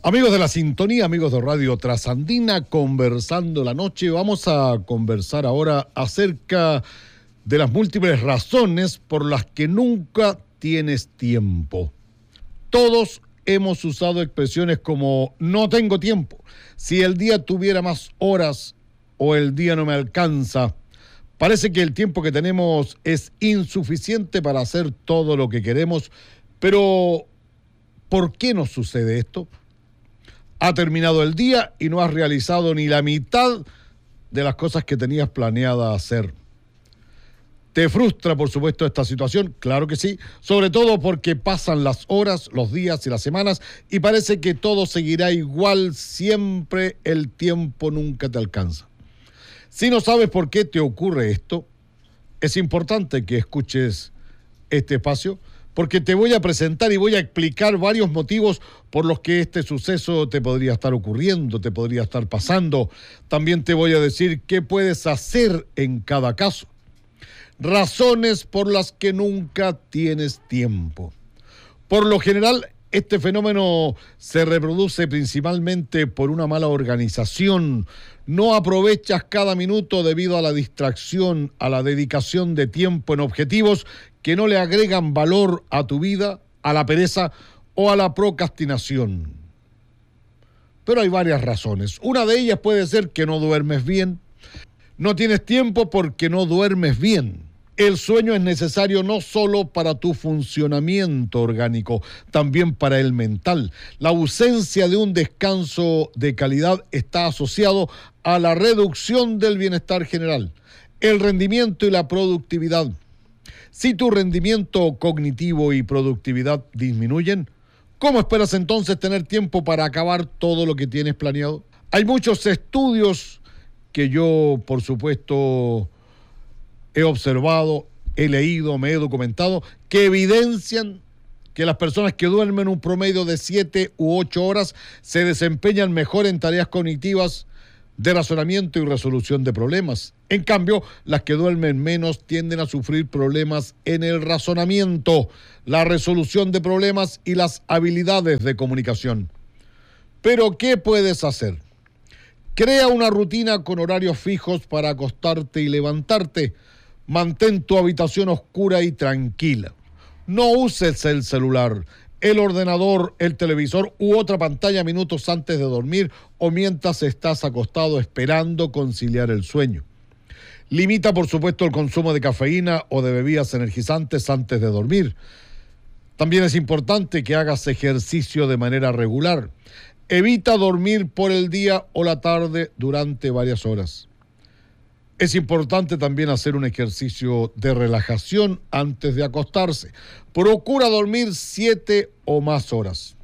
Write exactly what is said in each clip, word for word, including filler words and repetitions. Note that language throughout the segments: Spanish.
Amigos de la sintonía, amigos de Radio Trasandina, conversando la noche, vamos a conversar ahora acerca de las múltiples razones por las que nunca tienes tiempo. Todos hemos usado expresiones como no tengo tiempo, si el día tuviera más horas o el día no me alcanza. Parece que el tiempo que tenemos es insuficiente para hacer todo lo que queremos, pero ¿por qué nos sucede esto? Ha terminado el día y no has realizado ni la mitad de las cosas que tenías planeada hacer. ¿Te frustra, por supuesto, esta situación? Claro que sí, sobre todo porque pasan las horas, los días y las semanas y parece que todo seguirá igual, siempre el tiempo nunca te alcanza. Si no sabes por qué te ocurre esto, es importante que escuches este espacio, porque te voy a presentar y voy a explicar varios motivos por los que este suceso te podría estar ocurriendo, te podría estar pasando. También te voy a decir qué puedes hacer en cada caso. Razones por las que nunca tienes tiempo. Por lo general, este fenómeno se reproduce principalmente por una mala organización. No aprovechas cada minuto debido a la distracción, a la dedicación de tiempo en objetivos que no le agregan valor a tu vida, a la pereza o a la procrastinación. Pero hay varias razones. Una de ellas puede ser que no duermes bien. No tienes tiempo porque no duermes bien. El sueño es necesario no solo para tu funcionamiento orgánico, también para el mental. La ausencia de un descanso de calidad está asociado a la reducción del bienestar general, el rendimiento y la productividad. Si tu rendimiento cognitivo y productividad disminuyen, ¿cómo esperas entonces tener tiempo para acabar todo lo que tienes planeado? Hay muchos estudios que yo, por supuesto, he observado, he leído, me he documentado, que evidencian que las personas que duermen un promedio de siete u ocho horas se desempeñan mejor en tareas cognitivas de razonamiento y resolución de problemas. En cambio, las que duermen menos tienden a sufrir problemas en el razonamiento, la resolución de problemas y las habilidades de comunicación. Pero, ¿qué puedes hacer? Crea una rutina con horarios fijos para acostarte y levantarte. Mantén tu habitación oscura y tranquila. No uses el celular, el ordenador, el televisor u otra pantalla minutos antes de dormir o mientras estás acostado esperando conciliar el sueño. Limita, por supuesto, el consumo de cafeína o de bebidas energizantes antes de dormir. También es importante que hagas ejercicio de manera regular. Evita dormir por el día o la tarde durante varias horas. Es importante también hacer un ejercicio de relajación antes de acostarse. Procura dormir siete o más horas.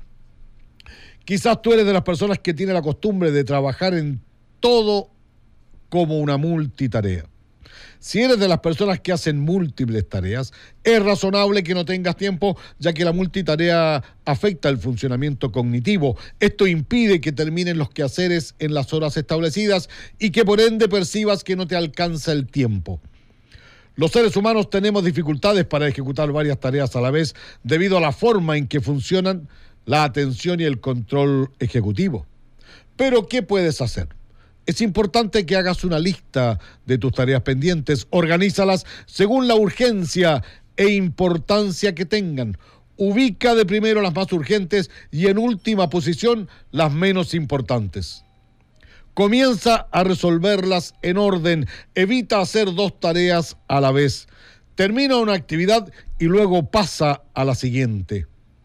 Quizás tú eres de las personas que tiene la costumbre de trabajar en todo como una multitarea. Si eres de las personas que hacen múltiples tareas, es razonable que no tengas tiempo, ya que la multitarea afecta el funcionamiento cognitivo. Esto impide que terminen los quehaceres en las horas establecidas y que por ende percibas que no te alcanza el tiempo. Los seres humanos tenemos dificultades para ejecutar varias tareas a la vez debido a la forma en que funcionan la atención y el control ejecutivo. Pero, ¿qué puedes hacer? Es importante que hagas una lista de tus tareas pendientes, organízalas según la urgencia e importancia que tengan. Ubica de primero las más urgentes y en última posición las menos importantes. Comienza a resolverlas en orden. Evita hacer dos tareas a la vez. Termina una actividad y luego pasa a la siguiente.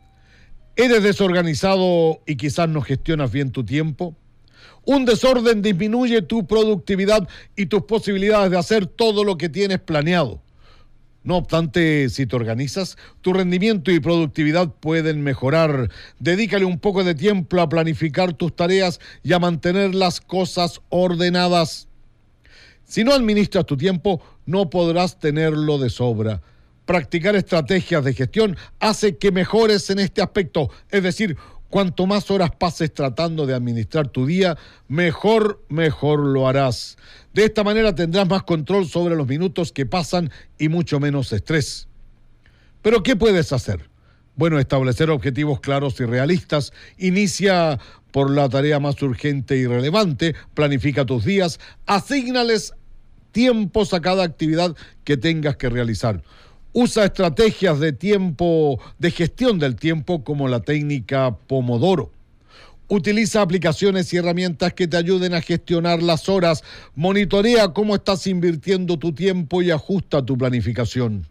¿Eres desorganizado y quizás no gestionas bien tu tiempo? Un desorden disminuye tu productividad y tus posibilidades de hacer todo lo que tienes planeado. No obstante, si te organizas, tu rendimiento y productividad pueden mejorar. Dedícale un poco de tiempo a planificar tus tareas y a mantener las cosas ordenadas. Si no administras tu tiempo, no podrás tenerlo de sobra. Practicar estrategias de gestión hace que mejores en este aspecto, es decir, cuanto más horas pases tratando de administrar tu día, mejor, mejor lo harás. De esta manera tendrás más control sobre los minutos que pasan y mucho menos estrés. ¿Pero qué puedes hacer? Bueno, establecer objetivos claros y realistas. Inicia por la tarea más urgente y relevante. Planifica tus días. Asígnales tiempos a cada actividad que tengas que realizar. Usa estrategias de tiempo, de gestión del tiempo, como la técnica Pomodoro. Utiliza aplicaciones y herramientas que te ayuden a gestionar las horas. Monitorea cómo estás invirtiendo tu tiempo y ajusta tu planificación.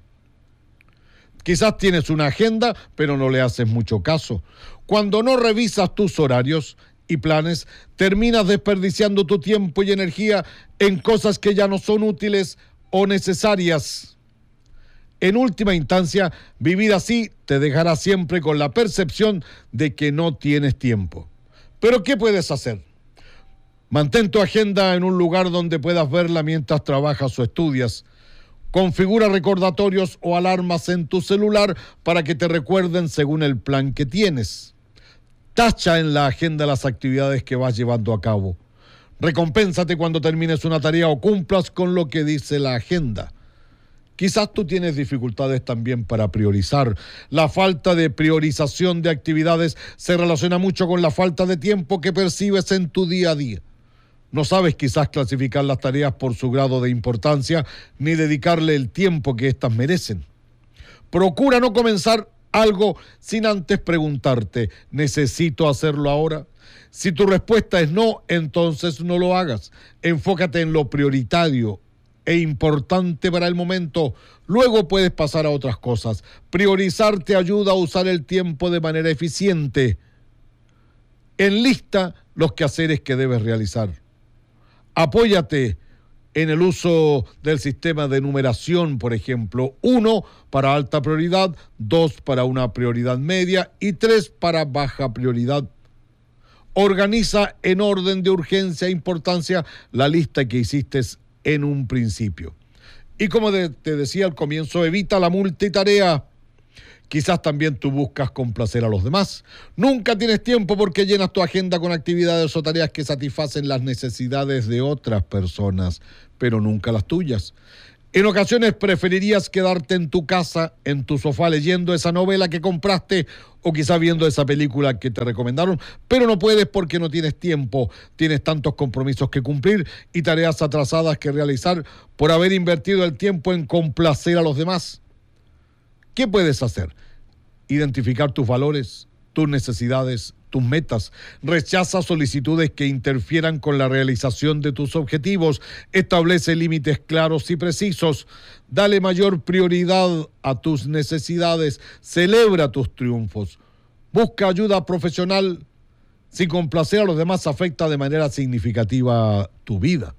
Quizás tienes una agenda, pero no le haces mucho caso. Cuando no revisas tus horarios y planes, terminas desperdiciando tu tiempo y energía en cosas que ya no son útiles o necesarias. En última instancia, vivir así te dejará siempre con la percepción de que no tienes tiempo. ¿Pero qué puedes hacer? Mantén tu agenda en un lugar donde puedas verla mientras trabajas o estudias. Configura recordatorios o alarmas en tu celular para que te recuerden según el plan que tienes. Tacha en la agenda las actividades que vas llevando a cabo. Recompénsate cuando termines una tarea o cumplas con lo que dice la agenda. Quizás tú tienes dificultades también para priorizar. La falta de priorización de actividades se relaciona mucho con la falta de tiempo que percibes en tu día a día. No sabes quizás clasificar las tareas por su grado de importancia, ni dedicarle el tiempo que éstas merecen. Procura no comenzar algo sin antes preguntarte, ¿necesito hacerlo ahora? Si tu respuesta es no, entonces no lo hagas. Enfócate en lo prioritario e importante para el momento. Luego puedes pasar a otras cosas. Priorizar te ayuda a usar el tiempo de manera eficiente. Enlista los quehaceres que debes realizar. Apóyate en el uso del sistema de numeración, por ejemplo, uno para alta prioridad, dos para una prioridad media y tres para baja prioridad. Organiza en orden de urgencia e importancia la lista que hiciste en un principio. Y como de, te decía al comienzo, evita la multitarea. Quizás también tú buscas complacer a los demás. Nunca tienes tiempo porque llenas tu agenda con actividades o tareas que satisfacen las necesidades de otras personas, pero nunca las tuyas. En ocasiones preferirías quedarte en tu casa, en tu sofá, leyendo esa novela que compraste o quizás viendo esa película que te recomendaron, pero no puedes porque no tienes tiempo. Tienes tantos compromisos que cumplir y tareas atrasadas que realizar por haber invertido el tiempo en complacer a los demás. ¿Qué puedes hacer? Identificar tus valores, tus necesidades, tus metas. Rechaza solicitudes que interfieran con la realización de tus objetivos. Establece límites claros y precisos. Dale mayor prioridad a tus necesidades. Celebra tus triunfos. Busca ayuda profesional. Si complacer a los demás afecta de manera significativa tu vida.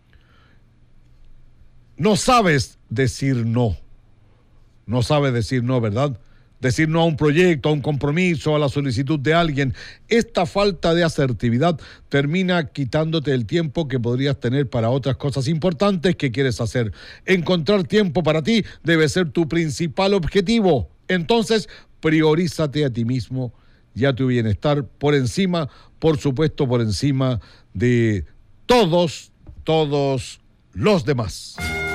No sabes decir no. No sabes decir no, ¿verdad? Decir no a un proyecto, a un compromiso, a la solicitud de alguien. Esta falta de asertividad termina quitándote el tiempo que podrías tener para otras cosas importantes que quieres hacer. Encontrar tiempo para ti debe ser tu principal objetivo. Entonces, priorízate a ti mismo y a tu bienestar por encima, por supuesto, por encima de todos, todos los demás.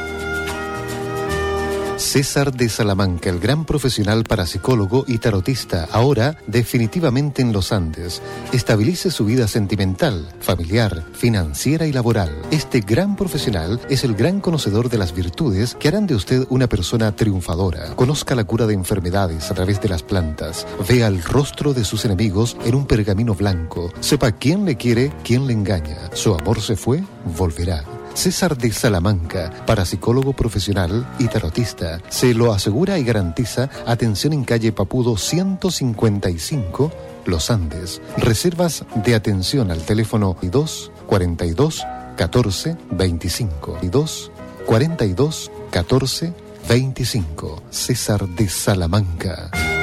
César de Salamanca, el gran profesional parapsicólogo y tarotista, ahora definitivamente en los Andes. Estabilice su vida sentimental, familiar, financiera y laboral. Este gran profesional es el gran conocedor de las virtudes que harán de usted una persona triunfadora. Conozca la cura de enfermedades a través de las plantas. Vea el rostro de sus enemigos en un pergamino blanco. Sepa quién le quiere, quién le engaña. Su amor se fue, volverá. César de Salamanca, parapsicólogo profesional y tarotista, se lo asegura y garantiza atención en calle Papudo ciento cincuenta y cinco, Los Andes. Reservas de atención al teléfono dos cuarenta y dos catorce veinticinco y dos cuarenta y dos catorce veinticinco. César de Salamanca.